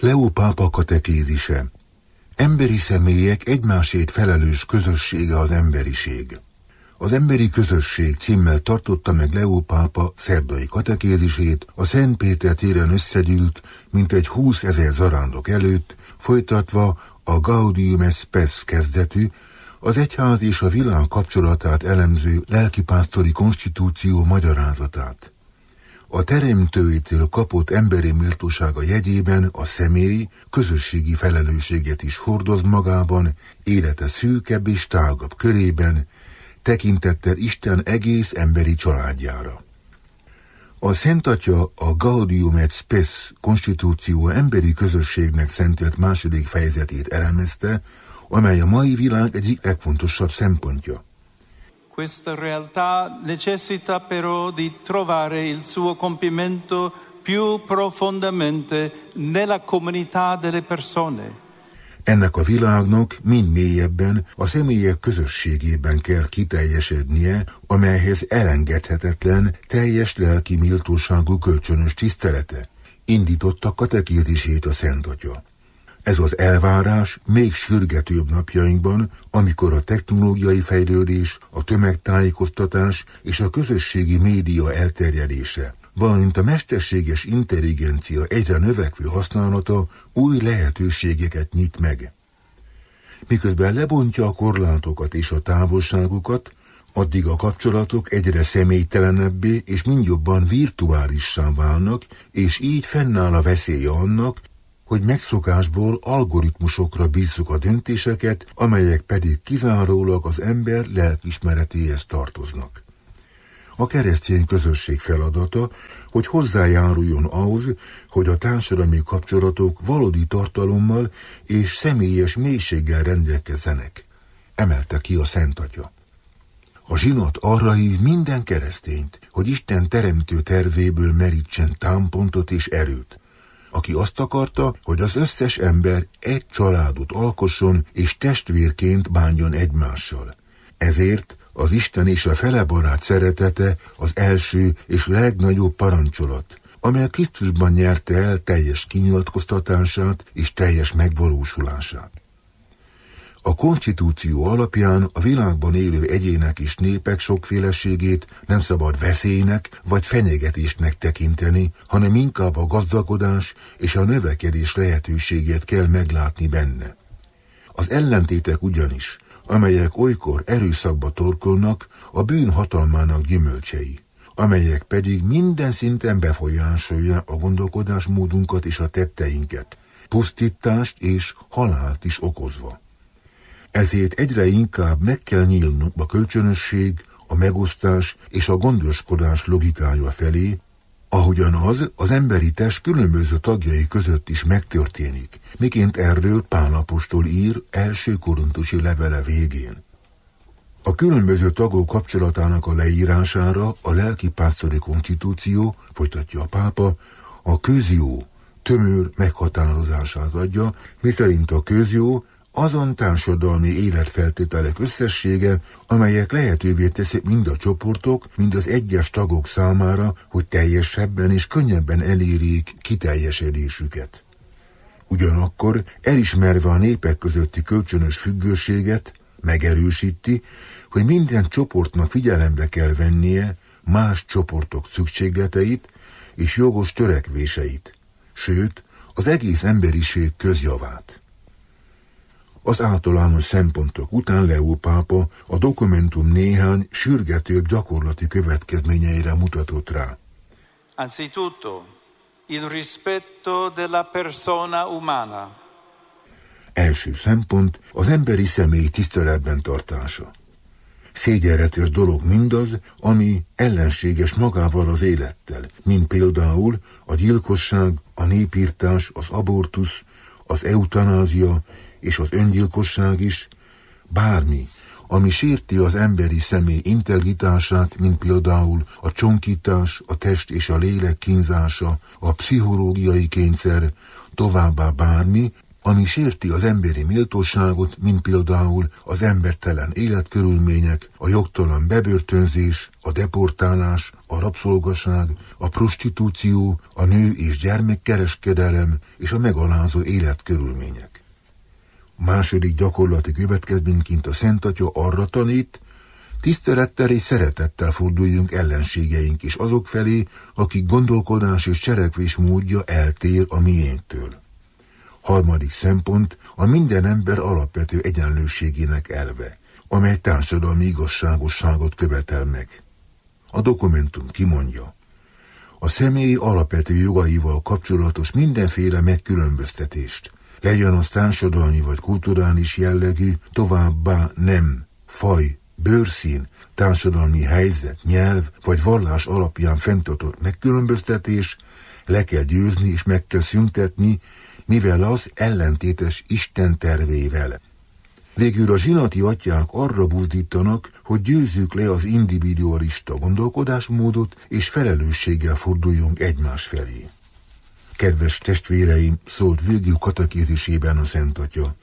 Leó pápa katekézise. Emberi személyek egymásért felelős közössége az emberiség. Az emberi közösség címmel tartotta meg Leó pápa szerdai katekézisét a Szent Péter téren összegyűlt, mintegy 20 000 zarándok előtt, folytatva a Gaudium et Spes kezdetű, az egyház és a világ kapcsolatát elemző lelkipásztori konstitúció magyarázatát. A teremtőjétől kapott emberi méltósága jegyében a személy közösségi felelősséget is hordoz magában, élete szűkebb és tágabb körében, tekintettel Isten egész emberi családjára. A Szent Atya a Gaudium et Spes konstitúció emberi közösségnek szentelt második fejezetét elemezte, amely a mai világ egyik legfontosabb szempontja. Questa realtà necessita però di trovare il suo compimento più profondamente nella comunità delle persone. Ennek a világnak mind mélyebben a személyek közösségében kell kiteljesednie, amelyhez elengedhetetlen teljes lelki méltóságú kölcsönös tisztelete. Indította katekézisét a Szent Atya. Ez az elvárás még sürgetőbb napjainkban, amikor a technológiai fejlődés, a tömegtájékoztatás és a közösségi média elterjedése, valamint a mesterséges intelligencia egyre növekvő használata új lehetőségeket nyit meg. Miközben lebontja a korlátokat és a távolságokat, addig a kapcsolatok egyre személytelenebbé és mindjobban virtuálissá válnak, és így fennáll a veszélye annak, hogy megszokásból algoritmusokra bízzuk a döntéseket, amelyek pedig kizárólag az ember lelkiismeretéhez tartoznak. A keresztény közösség feladata, hogy hozzájáruljon ahhoz, hogy a társadalmi kapcsolatok valódi tartalommal és személyes mélységgel rendelkezzenek, emelte ki a Szent Atya. A zsinat arra hív minden keresztényt, hogy Isten teremtő tervéből merítsen támpontot és erőt, aki azt akarta, hogy az összes ember egy családot alkosson és testvérként bánjon egymással. Ezért az Isten és a fele barát szeretete az első és legnagyobb parancsolat, amely Krisztusban nyerte el teljes kinyilatkoztatását és teljes megvalósulását. A konstitúció alapján a világban élő egyének és népek sokféleségét nem szabad veszélynek vagy fenyegetésnek tekinteni, hanem inkább a gazdagodás és a növekedés lehetőségét kell meglátni benne. Az ellentétek ugyanis, amelyek olykor erőszakba torkolnak, a bűn hatalmának gyümölcsei, amelyek pedig minden szinten befolyásolja a gondolkodásmódunkat és a tetteinket, pusztítást és halált is okozva. Ezért egyre inkább meg kell nyílnunk a kölcsönösség, a megosztás és a gondoskodás logikája felé, ahogyan az emberi test különböző tagjai között is megtörténik, miként erről Pál apostol ír első korintusi levele végén. A különböző tagok kapcsolatának a leírására a lelkipásztori konstitúció, folytatja a pápa, a közjó tömör meghatározását adja, miszerint a közjó azon társadalmi életfeltételek összessége, amelyek lehetővé teszik mind a csoportok, mind az egyes tagok számára, hogy teljesebben és könnyebben elérjék kiteljesedésüket. Ugyanakkor elismerve a népek közötti kölcsönös függőséget, megerősíti, hogy minden csoportnak figyelembe kell vennie más csoportok szükségleteit és jogos törekvéseit, sőt, az egész emberiség közjavát. Az általános szempontok után Leó pápa a dokumentum néhány sürgetőbb gyakorlati következményeire mutatott rá. Anzitutto, il rispetto della persona umana. Első szempont az emberi személy tiszteletben tartása. Szégyenletes dolog mindaz, ami ellenséges magával az élettel, mint például a gyilkosság, a népirtás, az abortusz, az eutanázia és az öngyilkosság is, bármi, ami sérti az emberi személy integritását, mint például a csonkítás, a test és a lélek kínzása, a pszichológiai kényszer, továbbá bármi, ami sérti az emberi méltóságot, mint például az embertelen életkörülmények, a jogtalan bebörtönzés, a deportálás, a rabszolgaság, a prostitúció, a nő- és gyermekkereskedelem és a megalázó életkörülmények. A második gyakorlati következményként a Szent Atya arra tanít, tisztelettel és szeretettel forduljunk ellenségeink és azok felé, akik gondolkodás és cselekvés módja eltér a miénktől. Harmadik szempont a minden ember alapvető egyenlőségének elve, amely társadalmi igazságosságot követel meg. A dokumentum kimondja, a személy alapvető jogaival kapcsolatos mindenféle megkülönböztetést, legyen az társadalmi vagy kulturális jellegű, továbbá nem, faj, bőrszín, társadalmi helyzet, nyelv vagy vallás alapján fenntartott megkülönböztetés le kell győzni és meg kell szüntetni, mivel az ellentétes Isten tervével. Végül a zsinati atyák arra buzdítanak, hogy győzzük le az individualista gondolkodásmódot, és felelősséggel forduljunk egymás felé. Kedves testvéreim, szólt végül katekézisében a Szent Atya,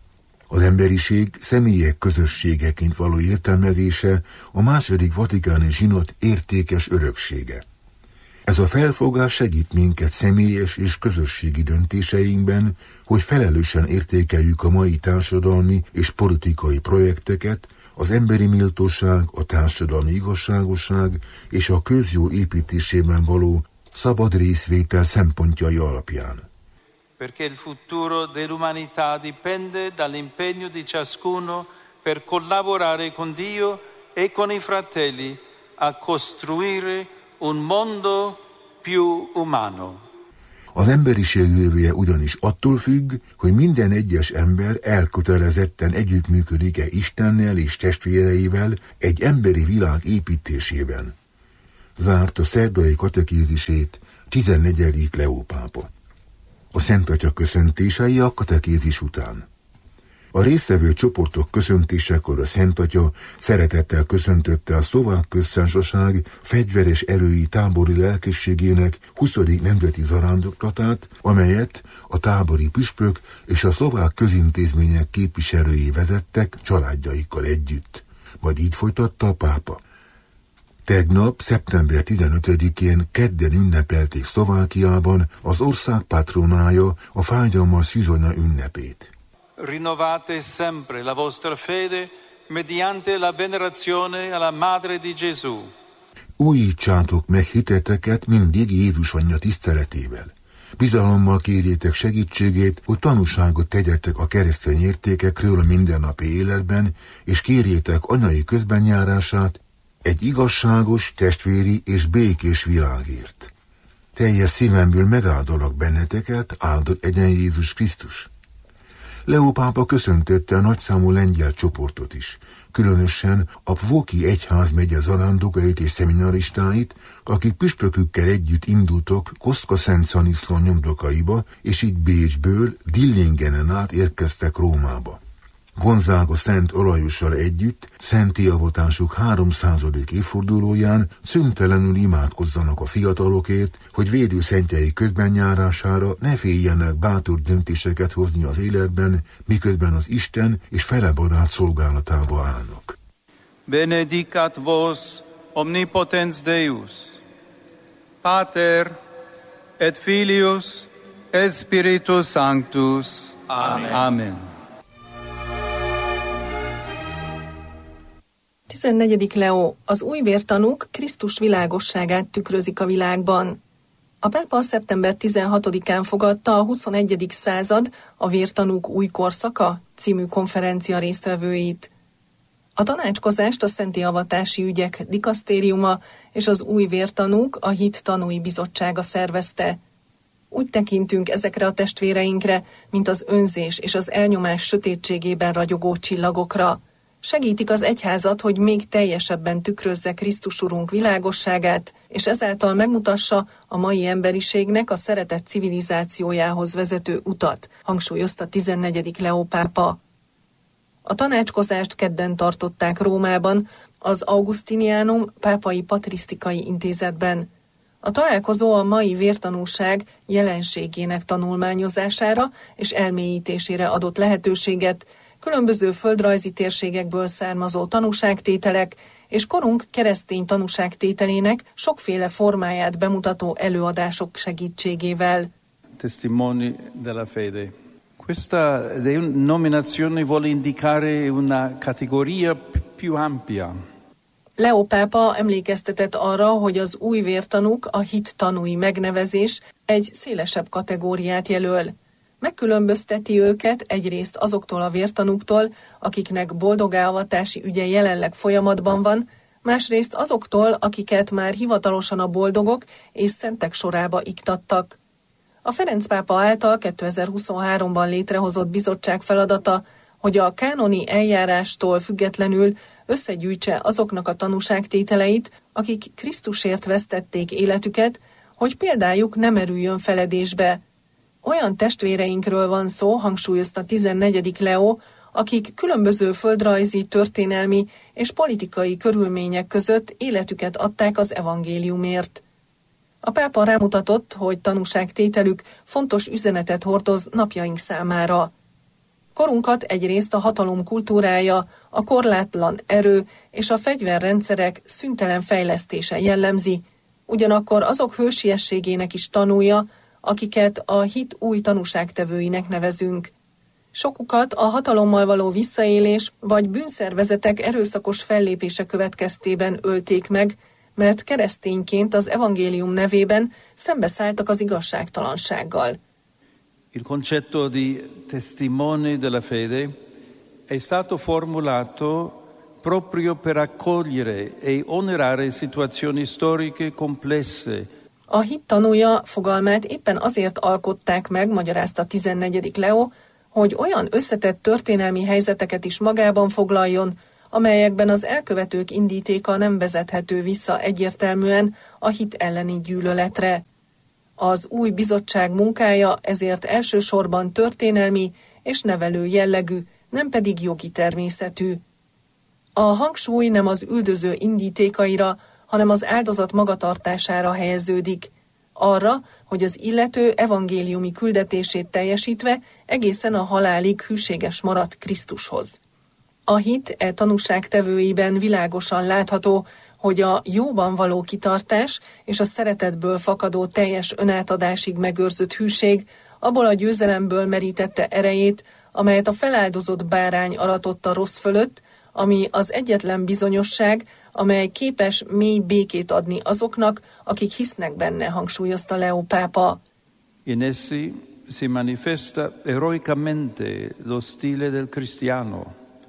az emberiség személyek közösségeként való értelmezése a második vatikáni zsinat értékes öröksége. Ez a felfogás segít minket személyes és közösségi döntéseinkben, hogy felelősen értékeljük a mai társadalmi és politikai projekteket, az emberi méltóság, a társadalmi igazságosság és a közjó építésében való szabad részvétel szempontjai alapján. Perché il futuro dell'umanità dipende dall'impegno di ciascuno per collaborare con Dio e con i fratelli a costruire un mondo più umano. Az emberiség jövője ugyanis attól függ, hogy minden egyes ember elkötelezetten együttműködik-e Istennel és testvéreivel egy emberi világ építésében. Zárt a szerdai katekézisét 14. Leó pápa. A Szent Atya köszöntései a katekézis után. A résztvevő csoportok köszöntésekor a Szent Atya szeretettel köszöntötte a Szlovák Köztársaság fegyveres erői tábori lelkészségének 20. nemzeti zarándoklatát, amelyet a tábori püspök és a szlovák közintézmények képviselői vezettek családjaikkal együtt. Majd így folytatta a pápa. Tegnap, szeptember 15-én kedden ünnepelték Szlovákiában az ország patronája, a fájdalmas szűzonya ünnepét. Rinnovate sempre la vostra fede mediante la venerazione alla Madre di Gesù. Újítsátok meg hiteteket mindig Jézus anyja tiszteletével. Bizalommal kérjétek segítségét, hogy tanúságot tegyetek a keresztény értékekről a mindennapi életben, és kérjétek anyai közbenjárását egy igazságos, testvéri és békés világért. Teljes szívemből megáldalak benneteket, áldott egyen Jézus Krisztus. Leó pápa köszöntötte a nagyszámú lengyel csoportot is, különösen a Pvoki egyházmegye zarándokait és szeminaristáit, akik püspökükkel együtt indultak Koszka-Szent-Szaniszló nyomdokaiba, és így Bécsből Dillingenen át érkeztek Rómába. Gonzága Szent Olajussal együtt szenti avatásuk 300. évfordulóján szüntelenül imádkozzanak a fiatalokért, hogy védőszentjei közbenjárására ne féljenek bátor döntéseket hozni az életben, miközben az Isten és felebarát szolgálatába állnak. Benedicat vos omnipotens Deus, Pater et Filius et Spiritus Sanctus. Amen. Amen. 14. Leó, az új vértanúk Krisztus világosságát tükrözik a világban. A pápa szeptember 16-án fogadta a 21. század a vértanúk új korszaka című konferencia résztvevőit. A tanácskozást a Szenti Avatási Ügyek Dikasztériuma és az új vértanúk a Hit Tanúi Bizottsága szervezte. Úgy tekintünk ezekre a testvéreinkre, mint az önzés és az elnyomás sötétségében ragyogó csillagokra. Segítik az egyházat, hogy még teljesebben tükrözze Krisztus Urunk világosságát, és ezáltal megmutassa a mai emberiségnek a szeretet civilizációjához vezető utat, hangsúlyozta 14. Leó pápa. A tanácskozást kedden tartották Rómában, az Augustinianum pápai patrisztikai intézetben. A találkozó a mai vértanúság jelenségének tanulmányozására és elmélyítésére adott lehetőséget, különböző földrajzi térségekből származó tanúságtételek és korunk keresztény tanúságtételének sokféle formáját bemutató előadások segítségével. Testimoni della fede. Questa denominazione vuole indicare una categoria più ampia. Leó pápa emlékeztetett arra, hogy az új vértanúk, a hit tanúi megnevezés egy szélesebb kategóriát jelöl. Megkülönbözteti őket egyrészt azoktól a vértanúktól, akiknek boldogávatási ügye jelenleg folyamatban van, másrészt azoktól, akiket már hivatalosan a boldogok és szentek sorába iktattak. A Ferenc pápa által 2023-ban létrehozott bizottság feladata, hogy a kánoni eljárástól függetlenül összegyűjtse azoknak a tanúságtételeit, akik Krisztusért vesztették életüket, hogy példájuk ne merüljön feledésbe. Olyan testvéreinkről van szó, hangsúlyozta 14. Leó, akik különböző földrajzi, történelmi és politikai körülmények között életüket adták az evangéliumért. A pápa rámutatott, hogy tanúságtételük fontos üzenetet hordoz napjaink számára. Korunkat egyrészt a hatalom kultúrája, a korlátlan erő és a fegyverrendszerek szüntelen fejlesztése jellemzi, ugyanakkor azok hősiességének is tanúja, akiket a hit új tanúságtevőinek nevezünk. Sokukat a hatalommal való visszaélés vagy bűnszervezetek erőszakos fellépése következtében ölték meg, mert keresztényként az evangélium nevében szembeszálltak az igazságtalansággal. Il concetto di testimone della fede è stato formulato proprio per accogliere e onorare situazioni storiche complesse. A hit tanúja fogalmát éppen azért alkották meg, magyarázta 14. Leó, hogy olyan összetett történelmi helyzeteket is magában foglaljon, amelyekben az elkövetők indítéka nem vezethető vissza egyértelműen a hit elleni gyűlöletre. Az új bizottság munkája ezért elsősorban történelmi és nevelő jellegű, nem pedig jogi természetű. A hangsúly nem az üldöző indítékaira, hanem az áldozat magatartására helyeződik. Arra, hogy az illető evangéliumi küldetését teljesítve egészen a halálig hűséges maradt Krisztushoz. A hit tanúságtevőiben világosan látható, hogy a jóban való kitartás és a szeretetből fakadó teljes önátadásig megőrzött hűség abból a győzelemből merítette erejét, amelyet a feláldozott bárány aratott a rossz fölött, ami az egyetlen bizonyosság, amely képes mély békét adni azoknak, akik hisznek benne, hangsúlyozta Leó pápa. In essi si manifesta eroicamente lo stile del cristiano,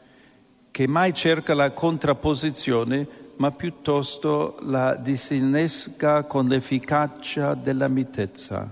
che mai cerca la contrapposizione, ma piuttosto la disinnesca con l'efficacia della mitezza.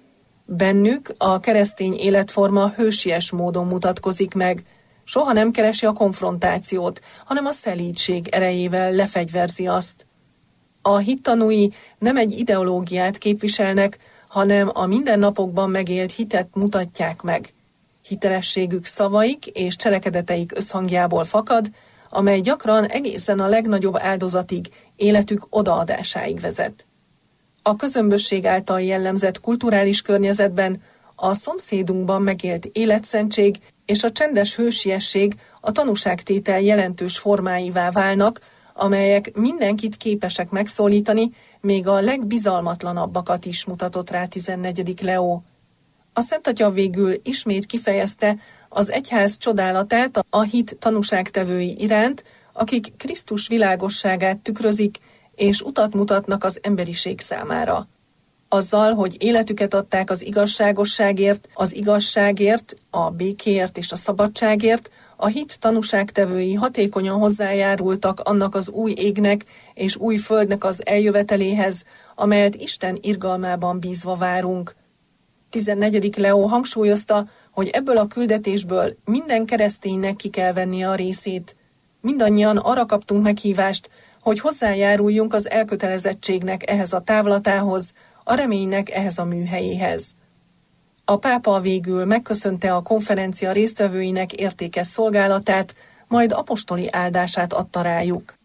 Bennük a keresztény életforma hősies módon mutatkozik meg. Soha nem keresi a konfrontációt, hanem a szelídség erejével lefegyverzi azt. A hittanúi nem egy ideológiát képviselnek, hanem a mindennapokban megélt hitet mutatják meg. Hitelességük szavaik és cselekedeteik összhangjából fakad, amely gyakran egészen a legnagyobb áldozatig, életük odaadásáig vezet. A közömbösség által jellemzett kulturális környezetben a szomszédunkban megélt életszentség és a csendes hősiesség a tanúságtétel jelentős formáivá válnak, amelyek mindenkit képesek megszólítani, még a legbizalmatlanabbakat is, mutatott rá 14. Leó. A Szentatya végül ismét kifejezte az egyház csodálatát a hit tanúságtevői iránt, akik Krisztus világosságát tükrözik és utat mutatnak az emberiség számára. Azzal, hogy életüket adták az igazságért, a békéért és a szabadságért, a hit tanúságtevői hatékonyan hozzájárultak annak az új égnek és új földnek az eljöveteléhez, amelyet Isten irgalmában bízva várunk. 14. Leó hangsúlyozta, hogy ebből a küldetésből minden kereszténynek ki kell vennie a részét. Mindannyian arra kaptunk meghívást, hogy hozzájáruljunk az elkötelezettségnek ehhez a távlatához, a reménynek ehhez a műhelyéhez. A pápa végül megköszönte a konferencia résztvevőinek értékes szolgálatát, majd apostoli áldását adta rájuk.